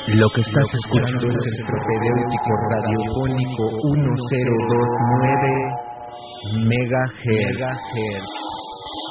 Lo que estás escuchando es el propedéutico radiofónico 1029 megahertz.